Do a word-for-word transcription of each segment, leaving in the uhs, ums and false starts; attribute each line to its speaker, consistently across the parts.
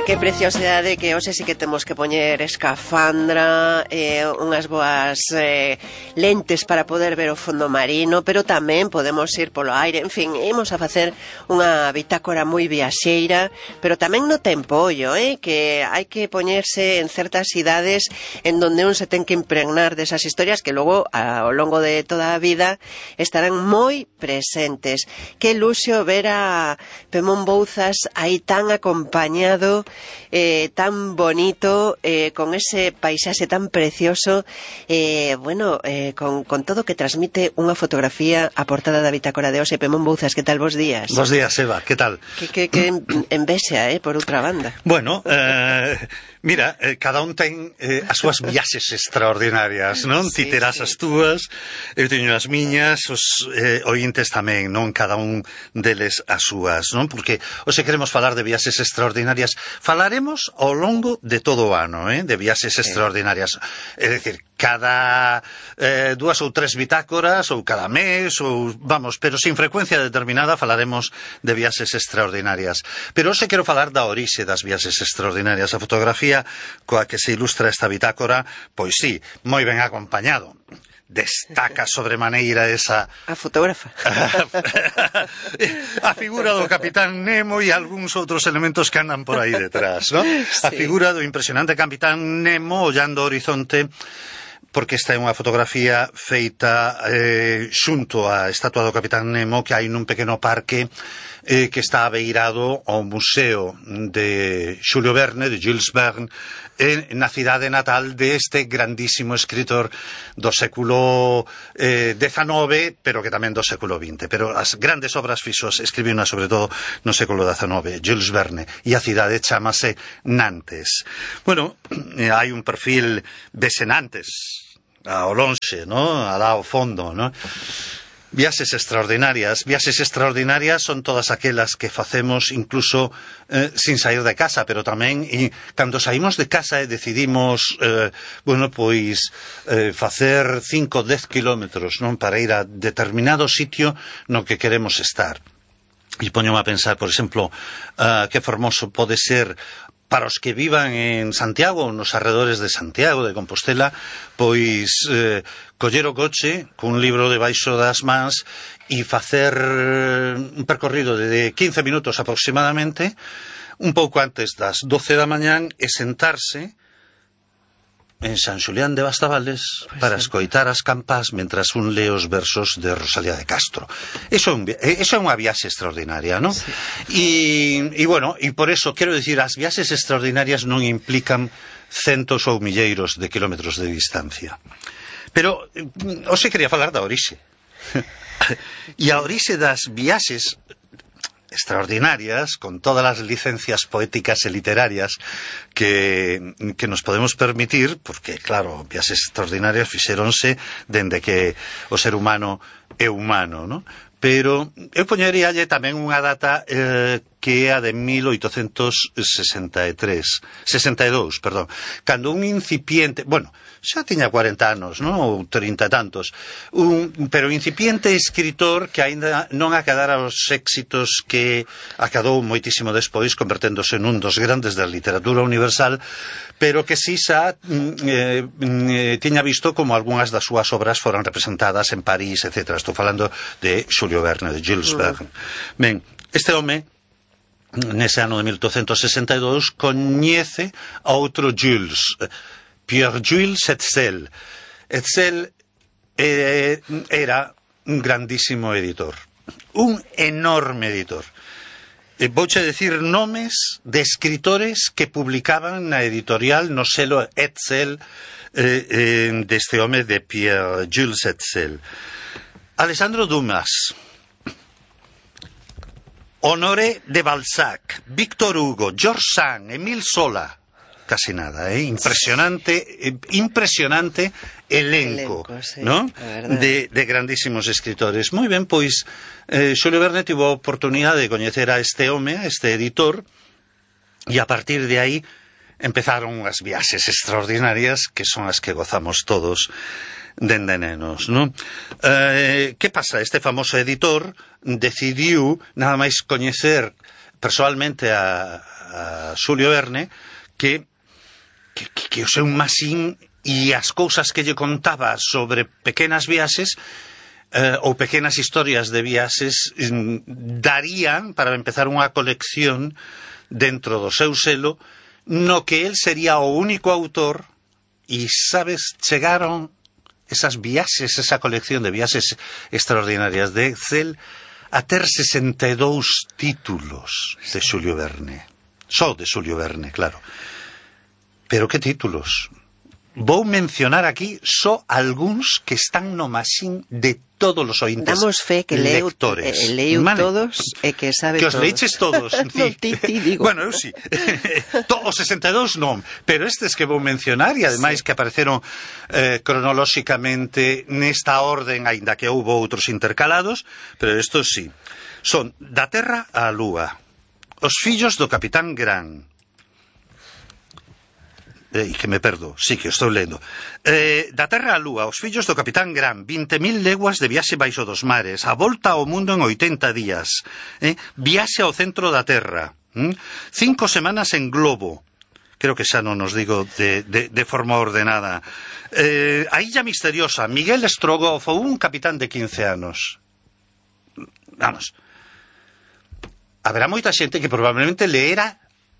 Speaker 1: Que preciosidade que hoxe sí que temos que poñer escafandra, eh, unhas boas eh, lentes para poder ver o fondo marino, pero tamén podemos ir polo aire. En fin, imos a facer unha bitácora moi viaxeira, pero tamén no tempo, ollo, eh, que hai que poñerse en certas idades en donde un se ten que impregnar desas historias que logo, ao longo de toda a vida, estarán moi presentes. Que luxo ver a Pemón Bouzas aí tan acompañado, Eh, tan bonito, eh, con ese paisaxe tan precioso, eh, bueno, eh, con, con todo que transmite unha fotografía a portada da bitácora de hoxe. Pemón Bouzas, que tal, bos días?
Speaker 2: Bos días, Eva, que tal?
Speaker 1: Que, que, que envexa, eh, por outra banda.
Speaker 2: Bueno, eh, mira, eh, cada un ten eh, as súas viaxes extraordinarias, non? Sí, ti terás sí. as túas, eu teño as miñas, os eh, ointes tamén, non? Cada un deles as súas, non? Porque hoxe queremos falar de viaxes extraordinarias. Falaremos ao longo de todo o ano, eh? De viaxes sí. extraordinarias. É dicir, cada eh, dúas ou tres bitácoras, ou cada mes, ou vamos, pero sin frecuencia determinada falaremos de viaxes extraordinarias. Pero hoxe quero falar da orixe das viaxes extraordinarias. A fotografía coa que se ilustra esta bitácora, pois sí, moi ben acompañado. Destaca sobremaneira esa...
Speaker 1: A fotógrafa.
Speaker 2: a figura do Capitán Nemo e algúns outros elementos que andan por aí detrás, ¿no? Sí. A figura do impresionante Capitán Nemo ollando o horizonte, porque esta é unha fotografía feita eh, xunto á estatua do Capitán Nemo que hai nun pequeno parque eh, que está abeirado ao museo de Xulio Verne, de Jules Verne, eh, na cidade natal deste grandísimo escritor do século eh, dezenove, pero que tamén do século vinte. Pero as grandes obras fixos escribiuna sobre todo no século dezenove, Jules Verne, e a cidade chamase Nantes. Bueno, eh, hai un perfil de Nantes ao lonxe, ¿no? Alá ao fondo, ¿no? Viaxes extraordinarias. Viaxes extraordinarias son todas aquelas que facemos incluso eh, sin sair de casa, pero tamén e, cando saímos de casa e decidimos eh, bueno, pois eh, facer cinco, dez kilómetros, non, para ir a determinado sitio no que queremos estar. E poñome a pensar, por exemplo, uh, que formoso pode ser para os que vivan en Santiago ou nos arredores de Santiago, de Compostela, pois eh, coller o coche cun libro debaixo das mans e facer un percorrido de quince minutos aproximadamente, un pouco antes das doce da mañán, e sentarse en San Xulián de Bastavales pues para sí. escoitar as campás mentras un lee os versos de Rosalía de Castro. Eso é, un, eso é unha viaxe extraordinaria, ¿no? Sí. E, e bueno, e por eso quero dicir, as viaxes extraordinarias non implican centos ou milleiros de kilómetros de distancia. Pero hoxe quería falar da orixe. E a orixe das viaxes extraordinarias, con todas as licencias poéticas e literarias que, que nos podemos permitir, porque, claro, viaxes extraordinarias fixéronse dende que o ser humano é humano, ¿no? Pero eu poñeríalle tamén unha data eh, que é a de mil oitocentos sesenta e tres, sesenta e dous, perdón, cando un incipiente, bueno, xa tiña cuarenta anos, non? Ou trinta e tantos, un, pero incipiente escritor que aínda non acadara os éxitos que acadou moitísimo despois, converténdose nun dos grandes da literatura universal, pero que si xa eh, eh, tiña visto como algunhas das súas obras foran representadas en París, etcétera. Estou falando de Xulio Verne, de Jules Verne. Ben, este home, nese ano de mil oitocentos sesenta e dous, coñece a outro Jules, Pierre-Jules Hetzel. Hetzel eh, era un grandísimo editor, un enorme editor. Eh, vouche decir nomes de escritores que publicaban na editorial no selo Hetzel eh, eh, deste home de Pierre-Jules Hetzel. Alexandre Dumas, Honoré de Balzac, Victor Hugo, George Sand, Émile Zola. Casi nada, ¿eh? Impresionante, eh, impresionante elenco, elenco sí, ¿no? De, de grandísimos escritores. Moi ben, pois, eh, Xulio Verne tivo a oportunidade de coñecer a este home, a este editor, e a partir de aí empezaron as viaxes extraordinarias que son as que gozamos todos dende nenos, non? Eh, que pasa? Este famoso editor decidiu nada máis coñecer persoalmente a a Xulio Verne que, que, que o seu masín e as cousas que lle contaba sobre pequenas viaxes eh, ou pequenas historias de viaxes mm, darían para empezar unha colección dentro do seu selo no que el sería o único autor e, sabes, chegaron esas viaxes, esa colección de viaxes extraordinarias de Excel a ter sesenta e dous títulos de Xulio Verne. Só de Xulio Verne, claro. Pero que títulos? Vou mencionar aquí só algúns que están no masín de todos os ointes.
Speaker 1: Damos fe que leu,
Speaker 2: lectores.
Speaker 1: Eh, leu
Speaker 2: vale.
Speaker 1: todos e que sabe
Speaker 2: que os
Speaker 1: todos.
Speaker 2: leiches todos.
Speaker 1: No, ti, ti, digo.
Speaker 2: Bueno, eu sí. Os sesenta e dous non, pero estes que vou mencionar e ademais sí. que apareceron eh, cronolóxicamente nesta orden, aínda que houve outros intercalados, pero estos sí. Son Da Terra á Lúa, Os fillos do Capitán Gran, e que me perdo, sí que estou lendo. Eh, da Terra á Lúa, Os fillos do Capitán Gran, vinte mil leguas de viaxe baixo dos mares, A volta ao mundo en oitenta días, eh, Viaxe ao centro da Terra, hm? Cinco semanas en globo, creo que xa non nos digo de, de, de forma ordenada, eh, A illa misteriosa, Miguel Strogoff, un capitán de quince anos. Vamos, haberá moita xente que probablemente leera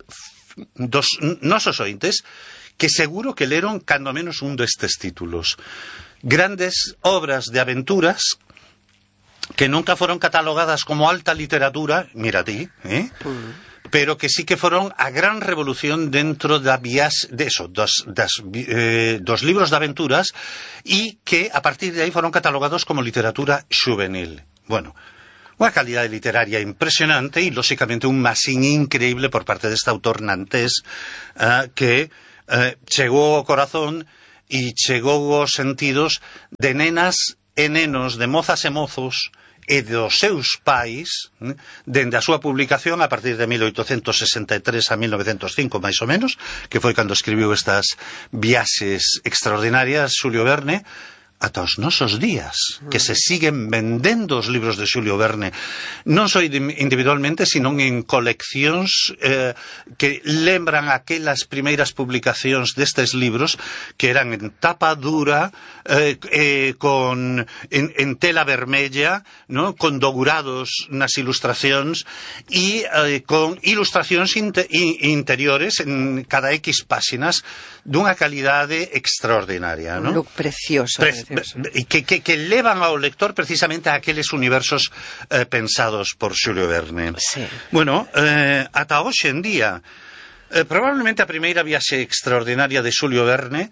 Speaker 2: dos nosos ointes que seguro que leron cando menos un destes títulos. Grandes obras de aventuras que nunca foron catalogadas como alta literatura, mira ti, eh? Mm. pero que sí que foron a gran revolución dentro da vías de eso, dos, das, eh, dos libros de aventuras e que a partir de aí foron catalogados como literatura xuvenil. Bueno, unha calidade literaria impresionante e, lóxicamente, un masín increíble por parte deste autor nantés uh, que uh, chegou ao corazón e chegou aos sentidos de nenas e nenos, de mozas e mozos e dos seus pais, eh, dende a súa publicación a partir de mil oitocentos sesenta e tres a mil novecentos cinco, máis ou menos, que foi cando escribiu estas viaxes extraordinarias Xulio Verne, ata os nosos días, que se siguen vendendo os libros de Xulio Verne, non só individualmente, sino en coleccións eh, que lembran aquelas primeiras publicacións destes libros que eran en tapa dura, eh, eh, con en, en tela vermella, ¿no? Con dourados nas ilustracións e eh, con ilustracións inter, interiores en cada X páxinas dunha calidade extraordinaria, ¿no?
Speaker 1: Un look precioso.
Speaker 2: Pre Que, que, que levan ao lector precisamente a aqueles universos eh, pensados por Xulio Verne.
Speaker 1: Sí.
Speaker 2: Bueno, eh, ata hoxe en día, eh, probablemente a primeira viaxe extraordinaria de Xulio Verne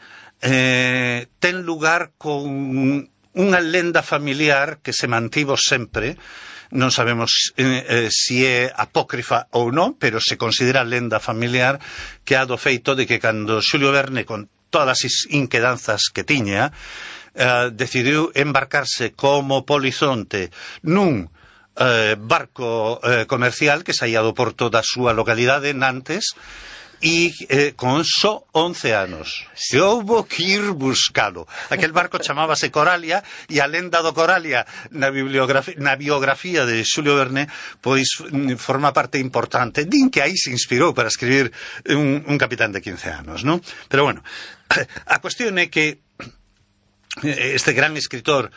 Speaker 2: eh, ten lugar con unha lenda familiar que se mantivo sempre. Non sabemos eh, eh, si é apócrifa ou non, pero se considera lenda familiar, que ha do feito de que cando Xulio Verne, con todas as inquedanzas que tiña, Uh, decidiu embarcarse como polizonte nun uh, barco uh, comercial que saía do porto da súa localidade, Nantes, e eh, con só once anos. Se houbo que ir buscalo. Aquel barco chamábase Coralia e a lenda do Coralia na, na biografía de Xulio Verne pois forma parte importante. Din que aí se inspirou para escribir un, un capitán de quince anos, non? Pero bueno, a cuestión é que este gran escritor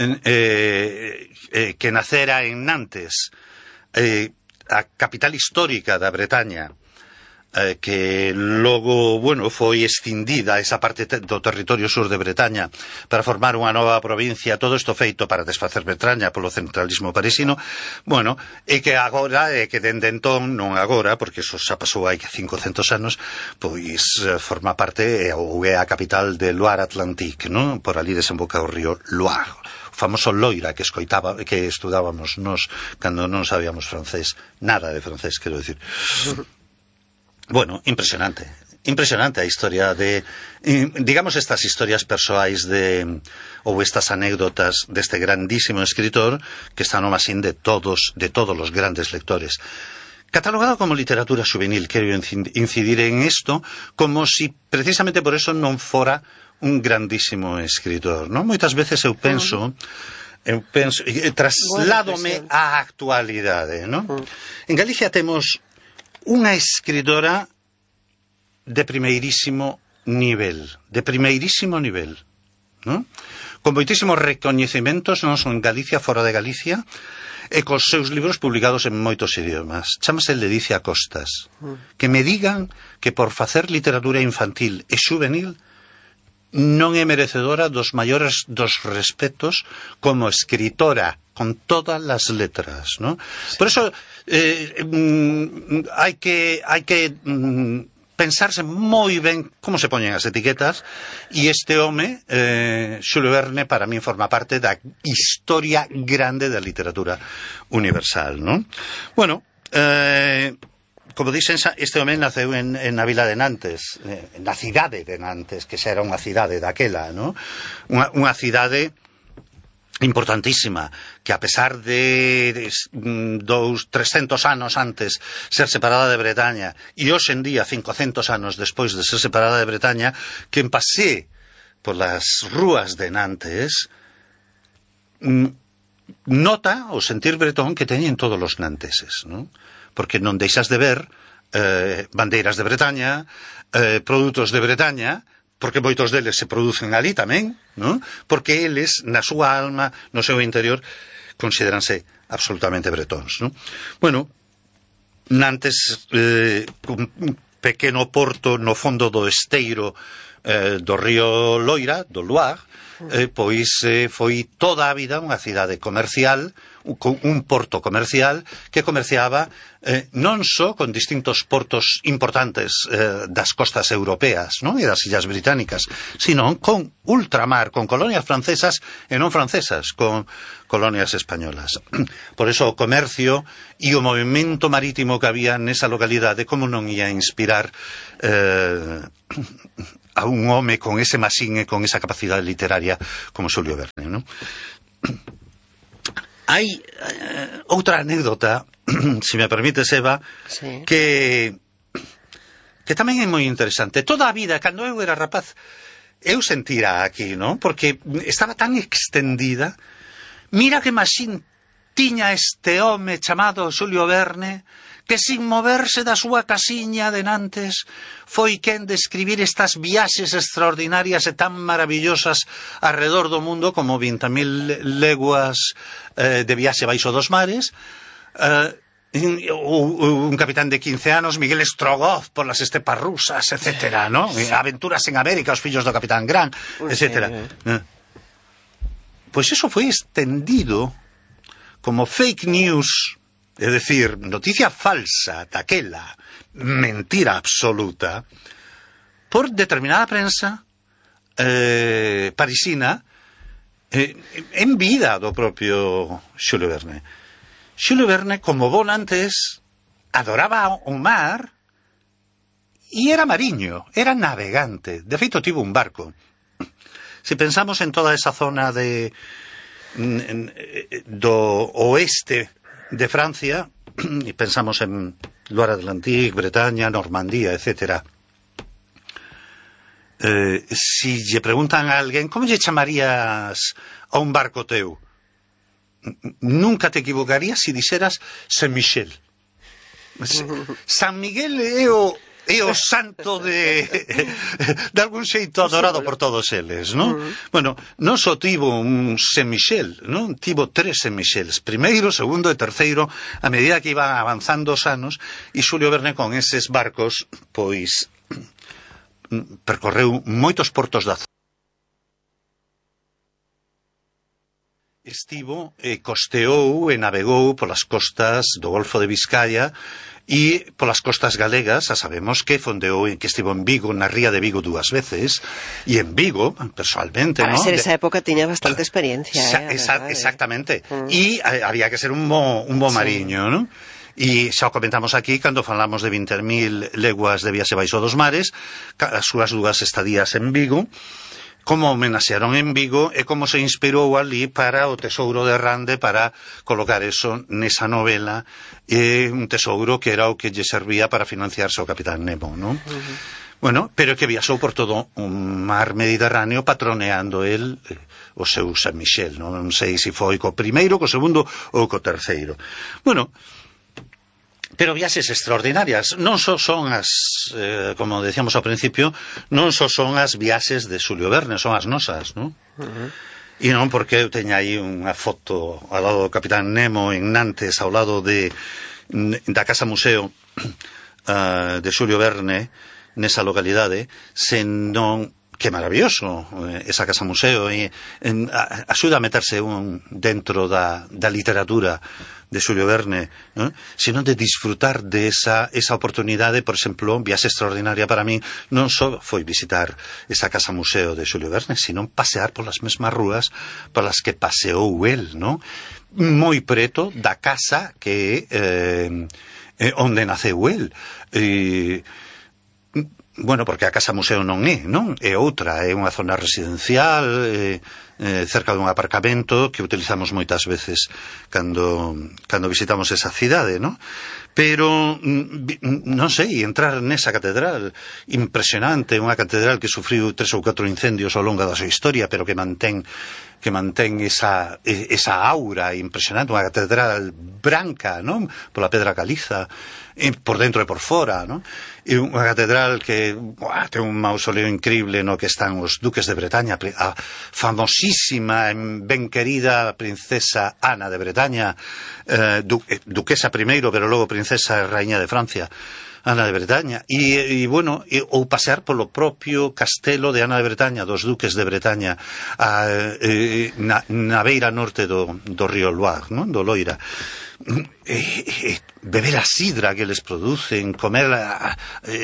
Speaker 2: eh, eh, que nacera en Nantes, eh, a capital histórica da Bretaña, eh, que logo, bueno, foi escindida esa parte te do territorio sur de Bretaña para formar unha nova provincia, todo isto feito para desfacer Bretaña polo centralismo parisino, bueno, e que agora, e que dende entón, non agora, porque eso xa pasou hai cincocentos anos, pois forma parte ou é a capital de Loire Atlantique, non? Por ali desemboca o río Loire, o famoso Loira que escoitaba, que estudábamos nos cando non sabíamos francés, nada de francés, quero dicir. Bueno, impresionante, impresionante a historia de, digamos, estas historias persoais de, ou estas anécdotas deste grandísimo escritor que está no masín de todos, de todos os grandes lectores. Catalogado como literatura juvenil, quero incidir en isto, como si precisamente por eso non fora un grandísimo escritor, non? Moitas veces eu penso... eu penso, trasládome á actualidade, non? En Galicia temos unha escritora de primeirísimo nivel, de primeirísimo nivel, ¿no? Con moitísimos recoñecementos, non son en Galicia, fora de Galicia, e cos seus libros publicados en moitos idiomas. Chámase Ledicia Costas. Que me digan que por facer literatura infantil e xuvenil non é merecedora dos maiores dos respetos como escritora, con todas as letras, ¿no? Sí. Por eso eh, mm, hai que hai que mm, pensarse moi ben como se poñen as etiquetas, e este home, eh, Xulio Verne, para min forma parte da historia grande da literatura universal, non? Bueno, eh, como dixen, este home naceu en, en a vila de Nantes, eh, na cidade de Nantes, que xa era unha cidade daquela, non? Unha, unha cidade importantísima, que a pesar de, de dous, trescentos anos antes ser separada de Bretaña, e hoxe en día, cincocentos anos despois de ser separada de Bretaña, que en pasé por las rúas de Nantes, nota o sentir bretón que teñen todos os nanteses, ¿no? Porque non deixas de ver eh, bandeiras de Bretaña, eh, produtos de Bretaña, porque moitos deles se producen ali tamén, non? Porque eles, na súa alma, no seu interior, consideranse absolutamente bretóns, non? Bueno, Nantes, eh, un pequeno porto no fondo do esteiro eh, do río Loira, do Loire, eh, pois eh, foi toda a vida unha cidade comercial, un porto comercial que comerciaba eh, non só con distintos portos importantes eh, das costas europeas, non? E das illas británicas, sino con ultramar, con colonias francesas e non francesas, con colonias españolas. Por eso o comercio e o movimento marítimo que había nesa localidade, como non ia inspirar eh, a un home con ese masín e con esa capacidade literaria como Xulio Verne, non? Hai uh, outra anécdota, se me permite, Eva, sí. que que tamén é moi interesante. Toda a vida, cando eu era rapaz, eu sentira aquí, non? Porque estaba tan extendida. Mira que masín tiña este home chamado Xulio Verne, que sin moverse da súa casiña de Nantes foi quen de escribir estas viaxes extraordinarias e tan maravillosas alrededor do mundo como vinte mil leguas eh, de viaxe baixo dos mares, eh, un capitán de quince anos, Miguel Strogoff por las estepas rusas, etcétera, ¿no? Aventuras en América, os fillos do Capitán Grant, etcétera. Eh. Pois eso foi extendido como fake news, é dicir, noticia falsa daquela, mentira absoluta, por determinada prensa eh, parisina eh, en vida do propio Xulio Verne. Xulio Verne, como bon antes, adoraba o mar e era mariño, era navegante. De feito, tivo un barco. Se pensamos en toda esa zona de en, en, do oeste de Francia, e pensamos en Loire Atlantique, Bretaña, Normandía, etcétera. Eh, si lle preguntan a alguén, como lle chamarías a un barco teu? Nunca te equivocarías si dixeras Saint-Michel. San Miguel é o é o santo de de algún xeito adorado por todos eles, non? Uh-huh. Bueno, non só tivo un Saint-Michel, non? Tivo tres Saint-Michels, primeiro, segundo e terceiro, a medida que iban avanzando os anos, e Xulio Verne con eses barcos, pois, percorreu moitos portos da zona. Estivo e costeou e navegou polas costas do Golfo de Vizcaya e polas costas galegas. A sabemos que fondeou e que estivo en Vigo, na ría de Vigo dúas veces, e en Vigo, personalmente,
Speaker 1: para
Speaker 2: ¿no?
Speaker 1: ser esa época tiña bastante experiencia,
Speaker 2: eh, esa,
Speaker 1: verdad,
Speaker 2: exactamente,
Speaker 1: eh.
Speaker 2: e eh, había que ser un bo, un bo mariño, sí. ¿No? E xa o comentamos aquí cando falamos de vinte mil leguas de viaxe baixo dos mares, as súas dúas estadías en Vigo, como homenaxearon en Vigo e como se inspirou ali para o tesouro de Rande, para colocar eso nesa novela, e un tesouro que era o que lle servía para financiarse o Capitán Nemo, non? Uh-huh. Bueno, pero que viaxou por todo un mar Mediterráneo patroneando el eh, o seu San Michel, non? Non sei se foi co primeiro, co segundo ou co terceiro. Bueno, pero viaxes extraordinarias. Non só son as, eh, como decíamos ao principio, non só son as viaxes de Xulio Verne, son as nosas, non? Uh-huh. E non porque eu teña aí unha foto ao lado do Capitán Nemo en Nantes, ao lado de da Casa Museo uh, de Xulio Verne, nesa localidade, senón que maravilloso esa Casa Museo, e en, a, axuda a meterse un dentro da, da literatura de Xulio Verne, ¿no? Sino de disfrutar de esa, esa oportunidade. Por exemplo, viaxe extraordinaria para mí non só foi visitar esa Casa Museo de Xulio Verne, sino pasear polas mesmas rúas polas que paseou el, ¿no? Moi preto da casa que eh, eh, onde naceu el. E bueno, porque a Casa Museo non é, non? É outra, é unha zona residencial, é, é cerca dun aparcamento que utilizamos moitas veces cando, cando visitamos esa cidade, non? Pero, non sei, entrar nesa catedral impresionante, unha catedral que sufriu tres ou catro incendios ao longo da súa historia, pero que mantén que mantén esa, esa aura impresionante, unha catedral branca, non? Pola pedra caliza, por dentro e por fora, non? E unha catedral que buah, ten un mausoleo increíble no que están os duques de Bretaña, a famosísima, ben querida princesa Ana de Bretaña, eh, du, duquesa primeiro, pero logo princesa e raíña de Francia, Ana de Bretaña, e, e bueno, e, ou pasear polo propio castelo de Ana de Bretaña, dos duques de Bretaña, a, e, na, na beira norte do, do río Loire, non? Do Loira. E, e, beber a sidra que les producen, comer a, a,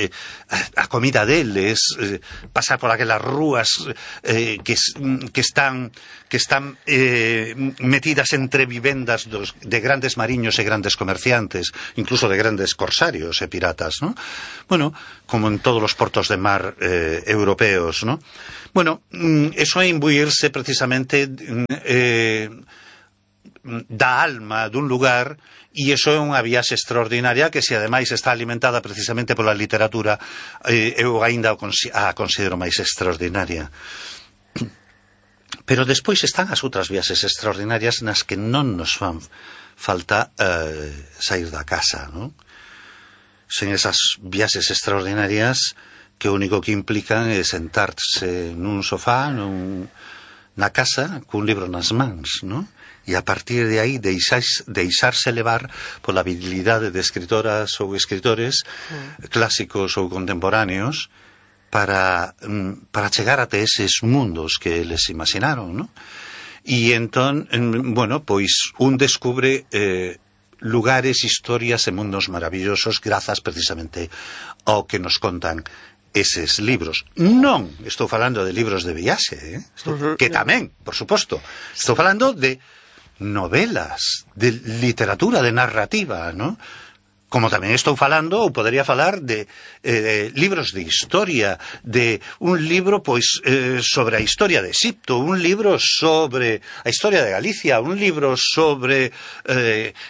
Speaker 2: a comida deles, eh, pasar por aquelas rúas eh, que, que están que están eh, metidas entre vivendas dos, de grandes mariños e grandes comerciantes, incluso de grandes corsarios e piratas, ¿no? Bueno, como en todos os portos de mar eh, europeos, ¿no? Bueno, eso é imbuirse precisamente eh, da alma dun lugar, e iso é unha viaxe extraordinaria que, se ademais está alimentada precisamente pola literatura, eh, eu aínda a considero máis extraordinaria. Pero despois están as outras viaxes extraordinarias nas que non nos fan falta eh, sair da casa, non? Sen esas viaxes extraordinarias que o único que implican é sentarse nun sofá, nun, na casa, cun libro nas mans, non? E a partir de aí deixarse, deixarse levar pola habilidade de escritoras ou escritores mm. clásicos ou contemporáneos para, para chegar até eses mundos que eles imaginaron, ¿no? E entón, bueno, pois un descubre eh, lugares, historias e mundos maravillosos grazas precisamente ao que nos contan eses libros. Non estou falando de libros de viaxe, eh? Estou, uh-huh. que tamén, por suposto. Estou falando de novelas, de literatura, de narrativa, ¿no? Como tamén estou falando, ou podería falar de eh, libros de historia, de un libro pois eh, sobre a historia de Egipto, un libro sobre a historia de Galicia, un libro sobre eh,